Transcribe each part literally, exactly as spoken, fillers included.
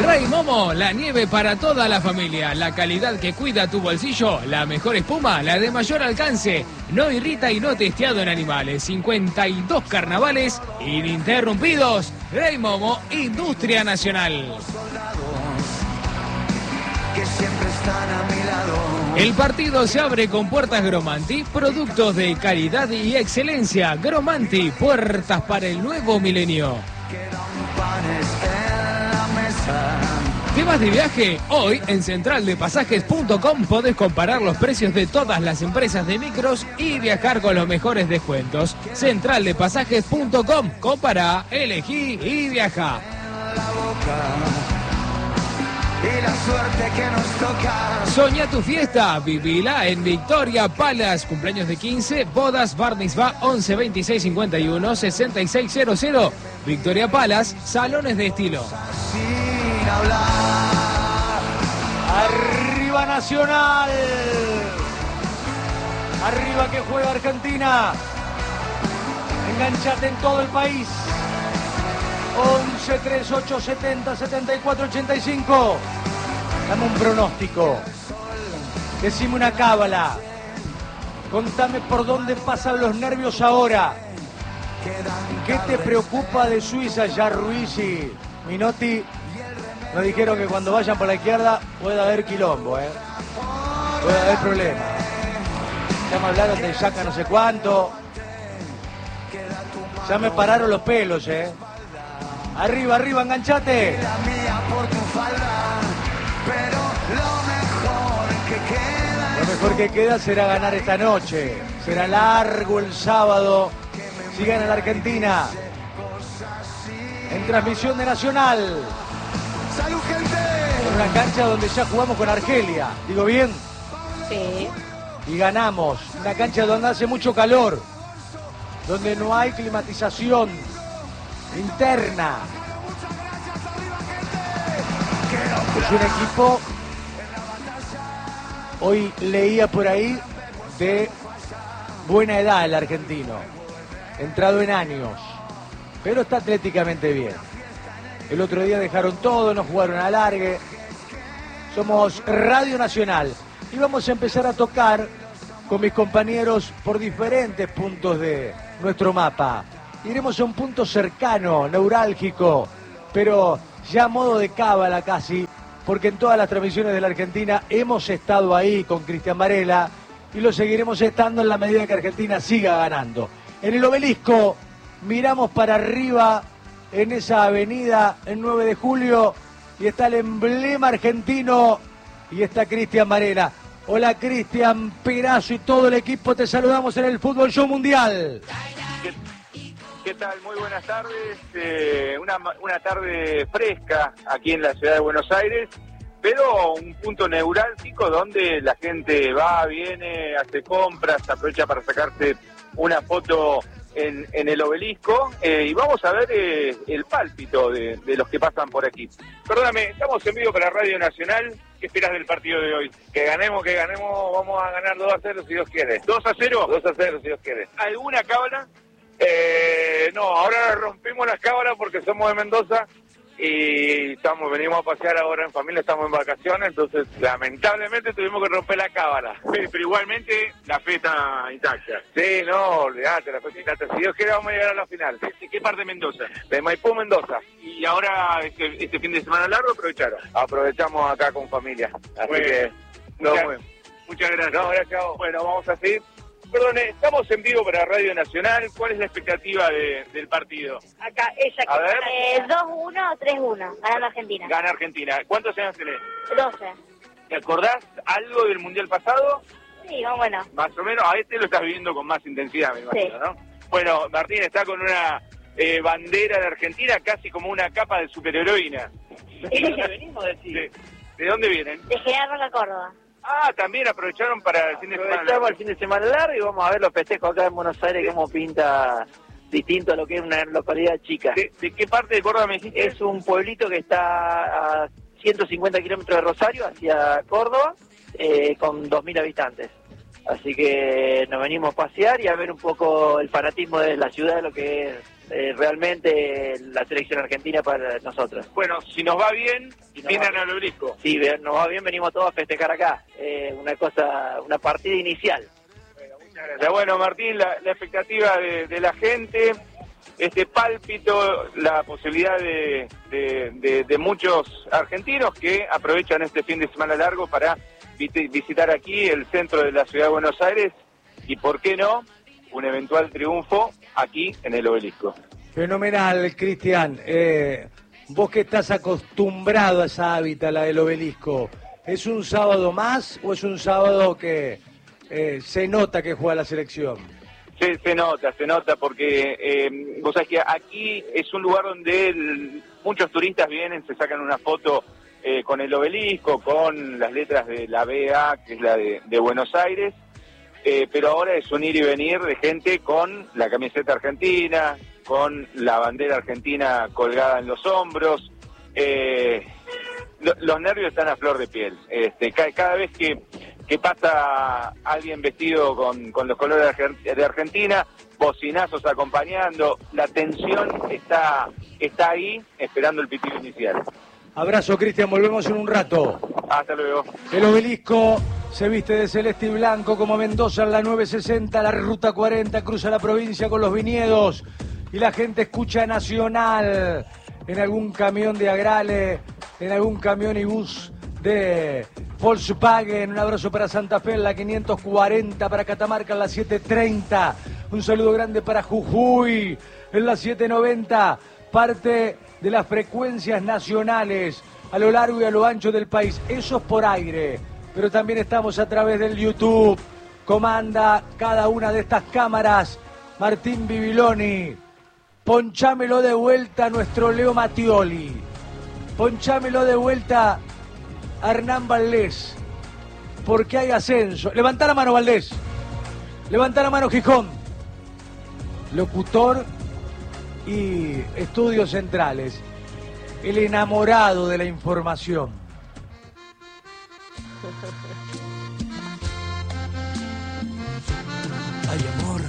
Rey Momo, la nieve para toda la familia, la calidad que cuida tu bolsillo, la mejor espuma, la de mayor alcance, no irrita y no testeado en animales, cincuenta y dos carnavales ininterrumpidos. Rey Momo, Industria Nacional. Que siempre están a mi lado. El partido se abre con puertas Gromanti, productos de calidad y excelencia. Gromanti, puertas para el nuevo milenio. Quedan panes en la mesa. ¿Te vas de viaje? Hoy en central de pasajes punto com podés comparar los precios de todas las empresas de micros y viajar con los mejores descuentos. central de pasajes punto com. Compara, elegí y viaja. En la boca. Y la suerte que nos toca. Soñá tu fiesta, vivila en Victoria Palace. Cumpleaños de quince, bodas, bar mitzvah, once veintiséis cincuenta y uno sesenta y seis cero cero. Victoria Palace, salones de estilo. Sin hablar. Arriba Nacional. Arriba que juega Argentina. Enganchate en todo el país. once, treinta y ocho, setenta, setenta y cuatro, ochenta y cinco. Dame un pronóstico. Decime una cábala. Contame por dónde pasan los nervios ahora. ¿Qué te preocupa de Suiza? Ya Ruiz y Minotti nos dijeron que cuando vayan por la izquierda puede haber quilombo, ¿eh? Puede haber problema. Ya me hablaron de Yaka no sé cuánto. Ya me pararon los pelos, ¿eh? Arriba, arriba, enganchate. La mía por tu falda, pero lo mejor que queda. Lo mejor que queda será ganar esta noche. Será largo el sábado. Si gana la Argentina. En transmisión de Nacional. ¡Salud, gente! En una cancha donde ya jugamos con Argelia. ¿Digo bien? Sí. Y ganamos. Una cancha donde hace mucho calor. Donde no hay climatización interna. Es un equipo, hoy leía por ahí, de buena edad el argentino, entrado en años, pero está atléticamente bien. El otro día dejaron todo, nos jugaron a largue. Somos Radio Nacional y vamos a empezar a tocar con mis compañeros por diferentes puntos de nuestro mapa. Iremos a un punto cercano, neurálgico, pero ya a modo de cábala casi, porque en todas las transmisiones de la Argentina hemos estado ahí con Cristian Varela y lo seguiremos estando en la medida que Argentina siga ganando. En el Obelisco miramos para arriba en esa avenida el nueve de julio y está el emblema argentino y está Cristian Varela. Hola Cristian, Perazo y todo el equipo, te saludamos en el Fútbol Show Mundial. ¿Qué, qué tal? Muy buenas tardes. Eh, una, una tarde fresca aquí en la ciudad de Buenos Aires, pero un punto neurálgico donde la gente va, viene, hace compras, aprovecha para sacarse una foto en, en el Obelisco eh, y vamos a ver eh, el pálpito de, de los que pasan por aquí. Perdóname, estamos en vivo para Radio Nacional. ¿Qué esperás del partido de hoy? Que ganemos, que ganemos, vamos a ganar dos a cero si Dios quiere. ¿dos a cero? dos a cero si Dios quiere. ¿Alguna cábala? Eh, no, ahora rompimos las cábalas porque somos de Mendoza y estamos, venimos a pasear ahora en familia, estamos en vacaciones, entonces lamentablemente tuvimos que romper la cábala. Pero, pero igualmente la fe está intacta. Sí, no, olvidate, la fe está intacta. Si Dios quiere vamos a llegar a la final. ¿De qué parte de Mendoza? De Maipú, Mendoza. Y ahora este, este fin de semana largo aprovecharon. Aprovechamos acá con familia. Así bueno, que no, muchas, bueno. muchas gracias. No, gracias. Bueno, vamos a seguir. Perdone, estamos en vivo para Radio Nacional. ¿Cuál es la expectativa de, del partido? Acá, ella A ver. eh, dos uno o tres uno, ganando Argentina. Gana Argentina. ¿Cuántos años tenés? doce. ¿Te acordás algo del Mundial pasado? Sí, más bueno. Más o menos, a este lo estás viviendo con más intensidad, me imagino, Sí. ¿no? Bueno, Martín está con una eh, bandera de Argentina, casi como una capa de superheroína. ¿De dónde venimos, decís? ¿De, ¿De dónde vienen? De General Roca, Córdoba. Ah, también aprovecharon para el fin de semana. Aprovechamos el fin de semana largo y vamos a ver los festejos acá en Buenos Aires, cómo pinta distinto a lo que es una localidad chica. ¿De, de qué parte de Córdoba me dijiste? Es un pueblito que está a ciento cincuenta kilómetros de Rosario, hacia Córdoba, eh, con dos mil habitantes. Así que nos venimos a pasear y a ver un poco el fanatismo de la ciudad, lo que es eh, realmente la selección argentina para nosotros. Bueno, si nos va bien, Si nos vienen va- al Obelisco. Sí, ve- nos va bien, venimos todos a festejar acá. Eh, una cosa, una partida inicial. Muchas gracias. Bueno, Martín, la, la expectativa de, de la gente, este pálpito, la posibilidad de, de, de- de muchos argentinos que aprovechan este fin de semana largo para visi- visitar aquí el centro de la ciudad de Buenos Aires y, ¿por qué no?, un eventual triunfo aquí en el Obelisco. Fenomenal, Cristian. Eh, vos que estás acostumbrado a esa hábitat, la del Obelisco, ¿es un sábado más o es un sábado que eh, se nota que juega la selección? Se, se nota, se nota, porque eh, vos sabés que aquí es un lugar donde el- muchos turistas vienen, se sacan una foto eh, con el Obelisco, con las letras de la B A, que es la de, de Buenos Aires, eh, pero ahora es un ir y venir de gente con la camiseta argentina, con la bandera argentina colgada en los hombros. eh, lo- los nervios están a flor de piel. Este, ca- cada vez que, que pasa alguien vestido con, con los colores de Argen- de Argentina, bocinazos acompañando, la tensión está, está ahí esperando el pitido inicial. Abrazo, Cristian, volvemos en un rato. Hasta luego. El Obelisco se viste de celeste y blanco como Mendoza en la nueve sesenta, la ruta cuarenta, cruza la provincia con los viñedos y la gente escucha Nacional en algún camión de Agrale, en algún camión y bus de Volkswagen. Un abrazo para Santa Fe en la quinientos cuarenta, para Catamarca en la setecientos treinta. Un saludo grande para Jujuy en la setecientos noventa, parte de las frecuencias nacionales a lo largo y a lo ancho del país. Eso es por aire, pero también estamos a través del YouTube. Comanda cada una de estas cámaras Martín Bibiloni. Ponchámelo de vuelta a nuestro Leo Mattioli. Ponchámelo de vuelta a Hernán Valdés. Porque hay ascenso. Levantá la mano, Valdés. Levantá la mano, Gijón. Locutor y estudios centrales. El enamorado de la información. Ay, amor.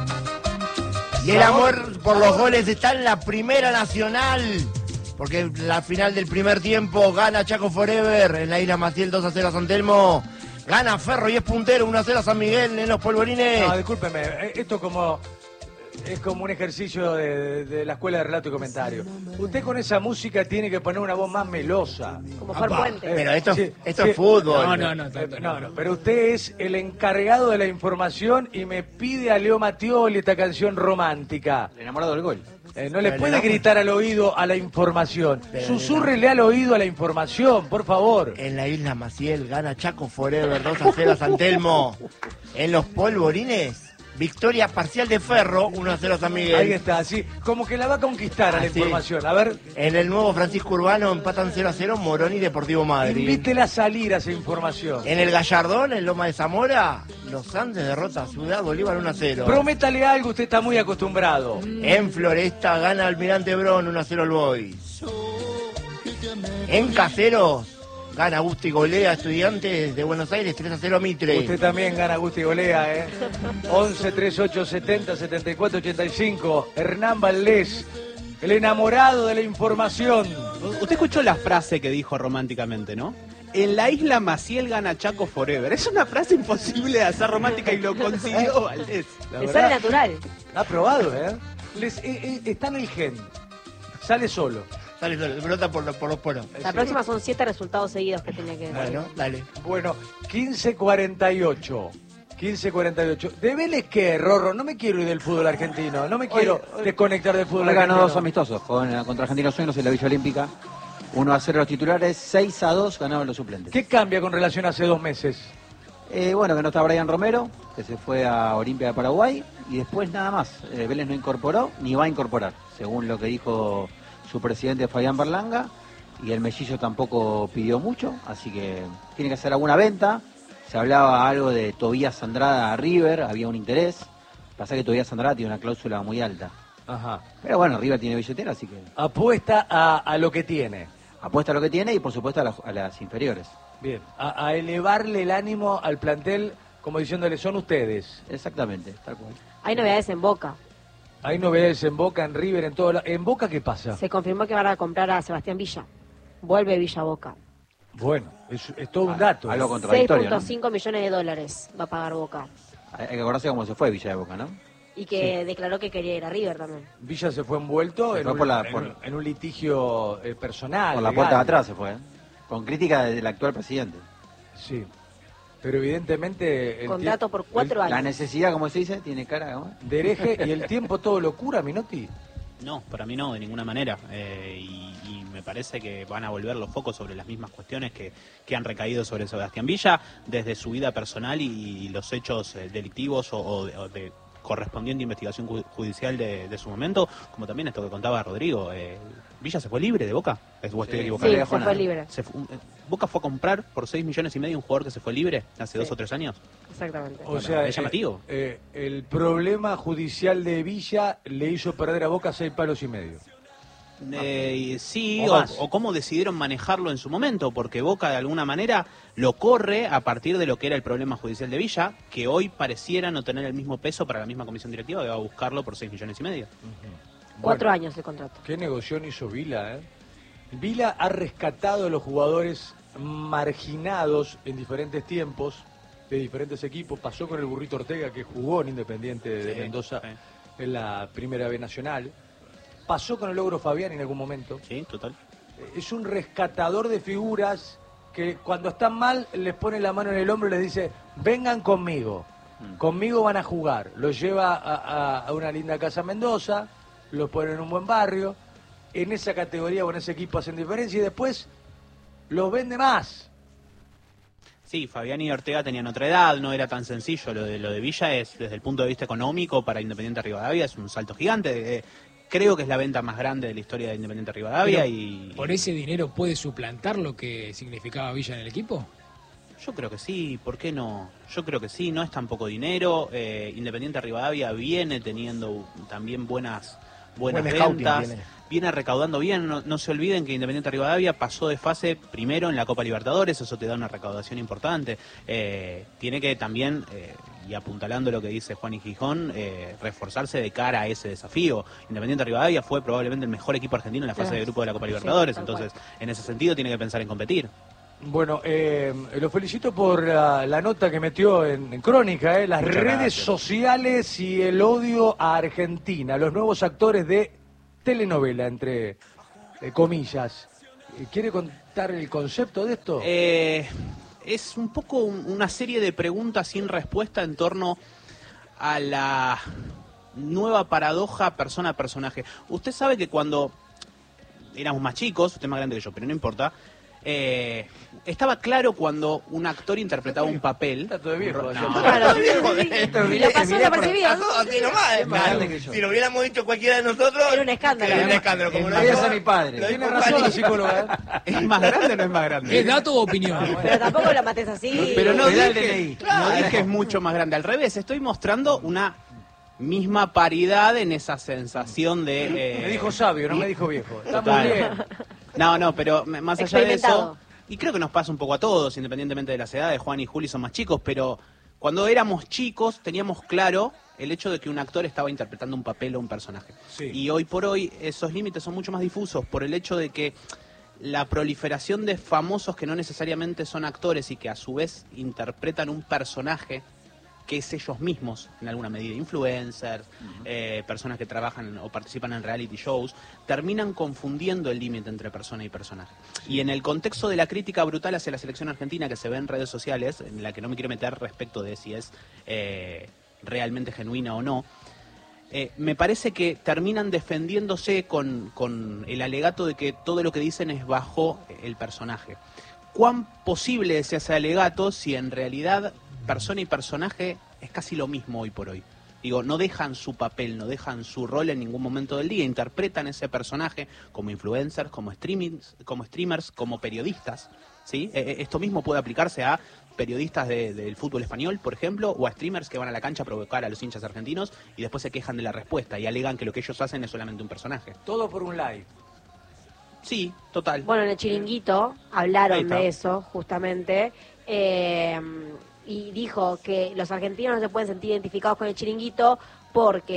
Y el amor por los goles está en la Primera Nacional. Porque la final del primer tiempo gana Chaco Forever en la Isla Maciel dos a cero a San Telmo. Gana Ferro y es puntero uno a cero a San Miguel en los polvorines. No, discúlpeme, eh, esto como es como un ejercicio de, de la escuela de relato y comentario. Usted con esa música tiene que poner una voz más melosa. Como Fer Apa, Puente. eh, Pero esto, sí, esto sí. es fútbol. No, no, no, Eh, tanto no, no. no, pero usted es el encargado de la información y me pide a Leo Mattioli esta canción romántica. El enamorado del gol. Eh, no le Pero puede no. gritar al oído a la información. Pero Susúrrele al oído a la información, por favor. En la Isla Maciel gana Chaco Forever dos a cero a San Telmo. En los polvorines, victoria parcial de Ferro uno a cero a San Miguel. Ahí está, así, como que la va a conquistar a la Ah, sí. información. A ver, En el nuevo Francisco Urbano empatan cero a cero Morón y Deportivo Madrid. invítela a salir a esa información. En el Gallardón, en Loma de Zamora, los Andes derrota a Ciudad Bolívar uno a cero. Prométale algo, usted está muy acostumbrado. En Floresta gana Almirante Brón uno a cero al Boys. En Caseros gana Gusti Golea Estudiantes de Buenos Aires tres a cero a Mitre. Usted también gana Gusti Golea, ¿eh? once, treinta y ocho, setenta, setenta y cuatro, ochenta y cinco. Hernán Valdés, el enamorado de la información. Usted escuchó la frase que dijo románticamente, ¿no? En la isla Maciel gana Chaco Forever. Es una frase imposible de hacer romántica y lo consiguió Valdés. La Le verdad, sale natural. ha probado, ¿eh? Les- eh, eh, está en el gen. Sale solo. Sale solo, brota por, los- por los poros. La próxima son siete resultados seguidos que tiene que... Bueno, dale. Bueno, quince cuarenta y ocho. quince cuarenta y ocho. ¿De Vélez qué, Rorro? No me quiero ir del fútbol argentino. No me quiero desconectar del fútbol Hoy ganó argentino. dos amistosos con, contra Argentinos Sueños en la Villa Olímpica. uno a cero los titulares, seis a dos ganaron los suplentes. ¿Qué cambia con relación a hace dos meses? Eh, bueno, que no está Brian Romero, que se fue a Olimpia de Paraguay, y después nada más. Eh, Vélez no incorporó ni va a incorporar, según lo que dijo su presidente Fabián Berlanga, y el Mellillo tampoco pidió mucho, así que tiene que hacer alguna venta. Se hablaba algo de Tobías Andrada a River, había un interés. Pasa que Tobías Andrada tiene una cláusula muy alta. Ajá. Pero bueno, River tiene billetera, así que Apuesta a, a lo que tiene. apuesta a lo que tiene y por supuesto a, la- a las inferiores. Bien. A, a elevarle el ánimo al plantel como diciéndole, son ustedes. Exactamente, tal cual. Hay novedades en Boca. Hay novedades en Boca, en River, en todo. La... ¿En Boca qué pasa? Se confirmó que van a comprar a Sebastián Villa. Vuelve Villa a Boca. Bueno, es, es todo un dato. Algo seis contradictorio, punto ¿no? cinco millones de dólares va a pagar Boca. Hay que acordarse cómo se fue Villa de Boca, ¿no? Y que Sí. declaró que quería ir a River también. Villa se fue envuelto Se en, fue un, por la- en por- un- en un litigio eh, personal. Por la legal. puerta de atrás se fue, ¿eh? Con crítica del actual presidente. Sí. Pero evidentemente... el Contrato tie- por cuatro el- La años. necesidad, como se dice, tiene cara, ¿no? De hereje y el tiempo todo lo cura, Minotti. No, para mí no, de ninguna manera. Eh, y, y me parece que van a volver los focos sobre las mismas cuestiones que, que han recaído sobre Sebastián Villa, desde su vida personal y, y los hechos eh, delictivos o, o de, o de correspondiente investigación ju- judicial de, de su momento, como también esto que contaba Rodrigo. Eh, ¿Villa se fue libre de Boca? ¿Es, o estoy Sí, equivocado? Sí, no se dejó fue nada. libre. Se fu- eh, ¿Boca fue a comprar por seis millones y medio un jugador que se fue libre hace Sí. dos o tres años? Exactamente. O Bueno, sea, es llamativo. eh, eh, el problema judicial de Villa le hizo perder a Boca seis palos y medio. Eh, sí, O o, más. o cómo decidieron manejarlo en su momento, porque Boca de alguna manera lo corre a partir de lo que era el problema judicial de Villa, que hoy pareciera no tener el mismo peso para la misma comisión directiva que va a buscarlo por seis millones y medio. Cuatro Bueno, años el contrato. Qué negoción hizo Vila, ¿eh? Vila ha rescatado a los jugadores marginados en diferentes tiempos de diferentes equipos. Pasó con el Burrito Ortega, que jugó en Independiente de Sí, Mendoza sí. en la Primera B Nacional. Pasó con el Logro Fabián en algún momento. Sí, total. Es un rescatador de figuras que cuando están mal les pone la mano en el hombro y les dice, vengan conmigo, conmigo van a jugar. Los lleva a, a- a una linda casa Mendoza, los pone en un buen barrio, en esa categoría o en ese equipo hacen diferencia y después los vende más. Sí, Fabián y Ortega tenían otra edad, no era tan sencillo. Lo de lo de Villa es, desde el punto de vista económico, para Independiente Rivadavia es un salto gigante. Eh, creo que es la venta más grande de la historia de Independiente Rivadavia Pero, y ¿por ese dinero puede suplantar lo que significaba Villa en el equipo? yo creo que sí, ¿por qué no? Yo creo que sí, no es tan poco dinero. Eh, Independiente Rivadavia viene teniendo también buenas buenas Buen scouting ventas, tiene. viene recaudando bien. No, no se olviden que Independiente Rivadavia pasó de fase primero en la Copa Libertadores, eso te da una recaudación importante. Eh, tiene que también, eh, y apuntalando lo que dice Juan y Gijón, eh, reforzarse de cara a ese desafío. Independiente Rivadavia fue probablemente el mejor equipo argentino en la fase Sí. de grupo de la Copa Sí, Libertadores, tal entonces en ese sentido tiene que pensar en competir. Bueno, eh, lo felicito por la, la nota que metió en, en Crónica, eh, las Muchas redes gracias. sociales y el odio a Argentina, los nuevos actores de telenovela, entre eh, comillas. Eh, ¿Quiere contar el concepto de esto? Eh, es un poco un- una serie de preguntas sin respuesta en torno a la nueva paradoja persona-personaje. Usted sabe que cuando éramos más chicos, usted es más grande que yo, pero no importa, eh, estaba claro cuando un actor interpretaba un papel. Está todo viejo. No, o sea, no, Claro, Todo viejo, sí, sí. esto, Y mirá, lo pasó mirá, desapercibido. pasó así nomás, Es más claro. grande que yo. Si lo hubiéramos dicho cualquiera de nosotros, Era un escándalo. Era un ¿no? escándalo, como Eh, lo podía dijo- ser mi padre. lo Tiene dijo razón la Juan. psicóloga. ¿eh? ¿Es más grande o no es más grande? ¿Es dato o opinión? Pero tampoco lo mates así. Pero no Me da el dije, D N I. no dije es mucho más grande. Al revés, estoy mostrando una misma paridad en esa sensación de... eh, Me dijo sabio, no me dijo viejo. Está muy Total. bien. No, no, pero m- más allá de eso, Experimentado. y creo que nos pasa un poco a todos, independientemente de las edades, Juan y Juli son más chicos, pero cuando éramos chicos teníamos claro el hecho de que un actor estaba interpretando un papel o un personaje. Sí. Y hoy por hoy esos límites son mucho más difusos por el hecho de que la proliferación de famosos que no necesariamente son actores y que a su vez interpretan un personaje que es ellos mismos, en alguna medida, influencers, eh, personas que trabajan o participan en reality shows, terminan confundiendo el límite entre persona y personaje. Y en el contexto de la crítica brutal hacia la selección argentina que se ve en redes sociales, en la que no me quiero meter respecto de si es eh, realmente genuina o no, eh, me parece que terminan defendiéndose con, con el alegato de que todo lo que dicen es bajo el personaje. ¿Cuán posible es ese alegato si en realidad persona y personaje es casi lo mismo hoy por hoy? Digo, no dejan su papel, no dejan su rol en ningún momento del día, interpretan ese personaje como influencers, como streamings, como streamers, como periodistas, ¿sí? Eh, esto mismo puede aplicarse a periodistas de- del fútbol español, por ejemplo, o a streamers que van a la cancha a provocar a los hinchas argentinos y después se quejan de la respuesta y alegan que lo que ellos hacen es solamente un personaje. Todo por un live. Sí, total. Bueno, en el chiringuito Ahí hablaron está. de eso, justamente, eh, y dijo que los argentinos no se pueden sentir identificados con el chiringuito porque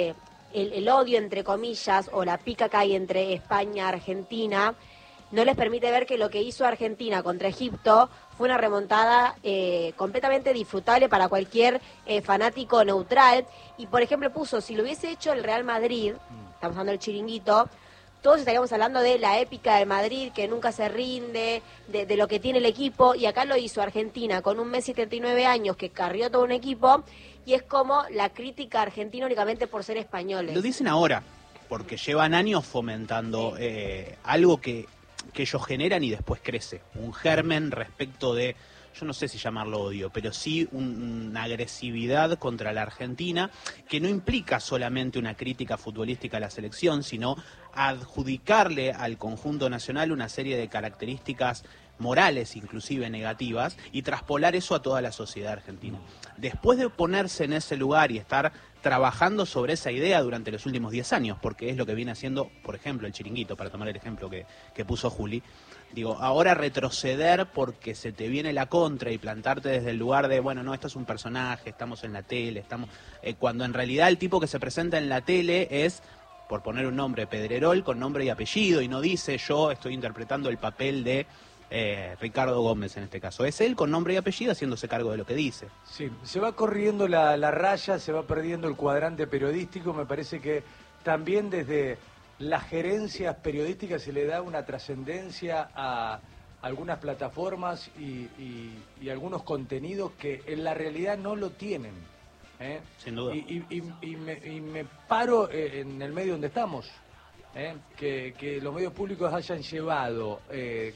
el, el odio, entre comillas, o la pica que hay entre España y Argentina, no les permite ver que lo que hizo Argentina contra Egipto fue una remontada eh, completamente disfrutable para cualquier eh, fanático neutral. Y, por ejemplo, puso, si lo hubiese hecho el Real Madrid, estamos hablando del Chiringuito, todos estaríamos hablando de la épica del Madrid, que nunca se rinde, de, de lo que tiene el equipo, y acá lo hizo Argentina con un Messi de treinta y nueve años que carrió todo un equipo, y es como la crítica argentina únicamente por ser españoles. Lo dicen ahora, porque llevan años fomentando eh, algo que, que ellos generan y después crece. Un germen respecto de, yo no sé si llamarlo odio, pero sí un, una agresividad contra la Argentina, que no implica solamente una crítica futbolística a la selección, sino adjudicarle al conjunto nacional una serie de características morales, inclusive negativas, y traspolar eso a toda la sociedad argentina. Después de ponerse en ese lugar y estar trabajando sobre esa idea durante los últimos diez años, porque es lo que viene haciendo, por ejemplo, el Chiringuito, para tomar el ejemplo que, que puso Juli, digo, ahora retroceder porque se te viene la contra y plantarte desde el lugar de, bueno, no, esto es un personaje, estamos en la tele, estamos eh, cuando en realidad el tipo que se presenta en la tele es, por poner un nombre, Pedrerol, con nombre y apellido, y no dice yo estoy interpretando el papel de Eh, Ricardo Gómez en este caso. Es él con nombre y apellido haciéndose cargo de lo que dice. Sí, se va corriendo la, la raya, se va perdiendo el cuadrante periodístico. Me parece que también desde las gerencias periodísticas se le da una trascendencia a algunas plataformas y, y, y algunos contenidos que en la realidad no lo tienen. ¿eh? Sin duda. Y, y, y, y, me, y me paro en el medio donde estamos. ¿eh? Que, que los medios públicos hayan llevado Eh,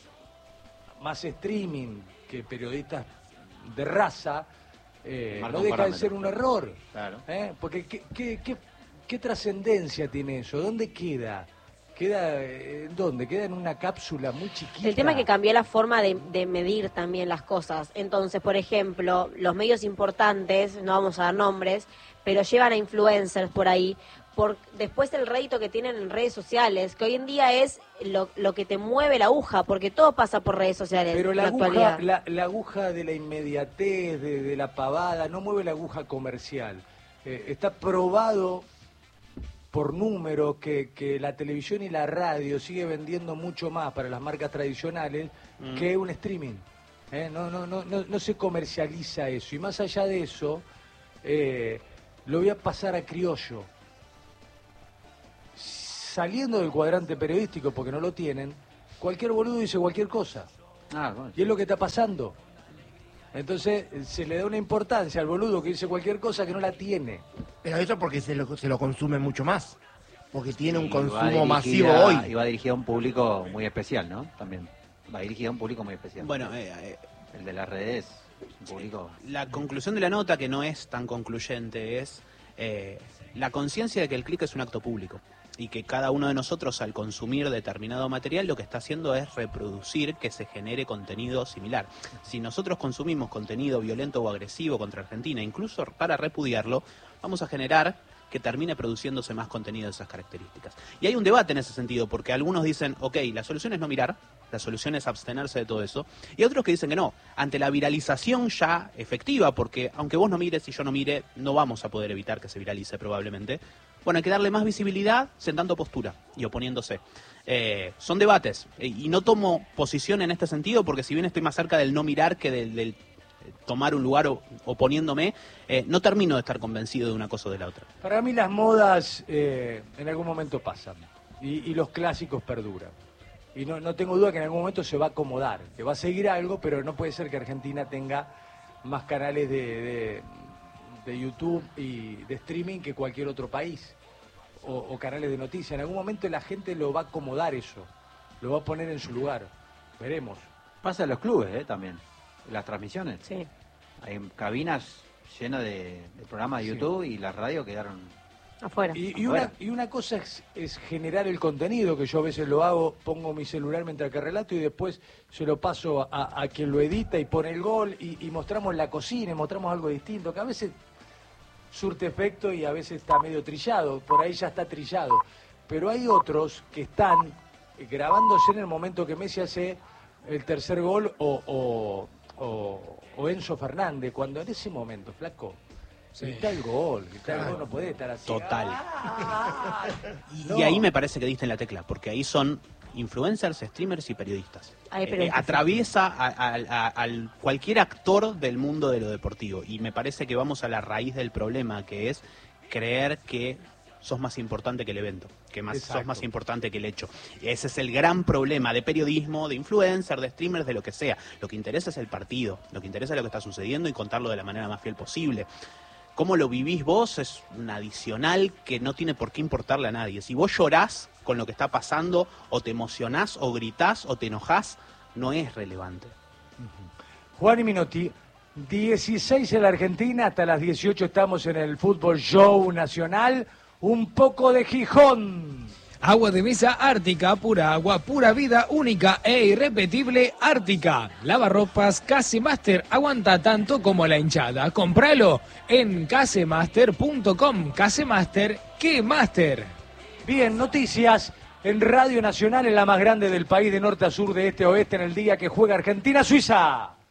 más streaming que periodistas de raza, eh, no deja de ser un error. Claro. ¿eh? Porque ¿qué, qué, qué, qué trascendencia tiene eso? ¿Dónde queda? ¿Queda en dónde? Queda en una cápsula muy chiquita. El tema es que cambió la forma de, de medir también las cosas. Entonces, por ejemplo, los medios importantes, no vamos a dar nombres, pero llevan a influencers por ahí, por después el rédito que tienen en redes sociales, que hoy en día es lo, lo que te mueve la aguja, porque todo pasa por redes sociales. Pero la, en la aguja, actualidad. la, la aguja de la inmediatez, de, de la pavada, no mueve la aguja comercial. Eh, está probado por números que, que la televisión y la radio sigue vendiendo mucho más para las marcas tradicionales mm. que un streaming. Eh, no, no, no, no, no se comercializa eso. Y más allá de eso, eh, lo voy a pasar a criollo. Saliendo del cuadrante periodístico, porque no lo tienen, cualquier boludo dice cualquier cosa. Ah, bueno. Y es lo que está pasando. Entonces se le da una importancia al boludo que dice cualquier cosa que no la tiene. Pero eso porque se lo, se lo consume mucho más. Porque tiene Sí, un consumo va dirigida- masivo hoy. Y va dirigido a un público muy especial, ¿no? También. Va dirigido a un público muy especial. Bueno, eh, eh, el de las redes, un público... la conclusión de la nota, que no es tan concluyente, es eh, la conciencia de que el clic es un acto público y que cada uno de nosotros al consumir determinado material lo que está haciendo es reproducir que se genere contenido similar. Si nosotros consumimos contenido violento o agresivo contra Argentina, incluso para repudiarlo, vamos a generar que termine produciéndose más contenido de esas características. Y hay un debate en ese sentido, porque algunos dicen, ok, la solución es no mirar, la solución es abstenerse de todo eso, y otros que dicen que no, ante la viralización ya efectiva, porque aunque vos no mires y yo no mire, no vamos a poder evitar que se viralice probablemente, bueno, hay que darle más visibilidad sentando postura y oponiéndose. Eh, son debates, eh, y no tomo posición en este sentido, porque si bien estoy más cerca del no mirar que del... del tomar un lugar o, oponiéndome, eh, no termino de estar convencido de una cosa o de la otra. Para mí las modas eh, en algún momento pasan y, y los clásicos perduran. Y no, no tengo duda que en algún momento se va a acomodar, que va a seguir algo, pero no puede ser que Argentina tenga más canales de, de, de YouTube y de streaming que cualquier otro país, o, o canales de noticias. En algún momento la gente lo va a acomodar eso, lo va a poner en su lugar. Veremos. Pasa en los clubes, ¿eh? También. Las transmisiones. Sí. Hay cabinas llenas de, de programas de YouTube sí. Y las radios quedaron afuera. Y, y, una, y una cosa es, es generar el contenido, que yo a veces lo hago, pongo mi celular mientras que relato y después se lo paso a, a quien lo edita y pone el gol y, y mostramos la cocina y mostramos algo distinto, que a veces surte efecto y a veces está medio trillado, por ahí ya está trillado. Pero hay otros que están grabándose en el momento que Messi hace el tercer gol o... o O, o Enzo Fernández, cuando en ese momento, flaco, Sí. Grita el gol, grita el gol, no puede estar así. Total. Ah, y, no. y ahí me parece que diste en la tecla, porque ahí son influencers, streamers y periodistas. Ay, Eh, atraviesa a, a, a, a cualquier actor del mundo de lo deportivo, y me parece que vamos a la raíz del problema, que es creer que sos más importante que el evento, que más, sos más importante que el hecho. Ese es el gran problema de periodismo, de influencer, de streamers, de lo que sea. Lo que interesa es el partido, lo que interesa es lo que está sucediendo y contarlo de la manera más fiel posible. Cómo lo vivís vos es un adicional que no tiene por qué importarle a nadie. Si vos llorás con lo que está pasando, o te emocionás, o gritás, o te enojás, no es relevante. Juan y Minotti, dieciséis en la Argentina, hasta las dieciocho estamos en el Fútbol Show Nacional. Un poco de Gijón. Agua de mesa Ártica, pura agua, pura vida, única e irrepetible Ártica. Lavarropas Casemaster, aguanta tanto como la hinchada. Compralo en casemaster punto com. Casemaster, ¿qué master? Bien, noticias en Radio Nacional, en la más grande del país, de norte a sur, de este a oeste, en el día que juega Argentina-Suiza.